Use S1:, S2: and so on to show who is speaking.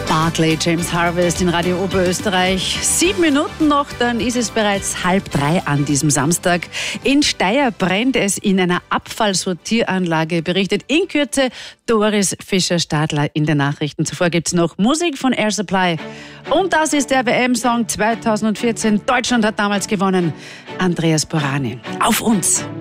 S1: Barclay, James Harvest in Radio Oberösterreich. 7 Minuten noch, dann ist es bereits 2:30 an diesem Samstag. In Steyr brennt es in einer Abfallsortieranlage, berichtet in Kürze Doris Fischer-Stadler in den Nachrichten. Zuvor gibt es noch Musik von Air Supply. Und das ist der WM-Song 2014. Deutschland hat damals gewonnen. Andreas Borani. Auf uns!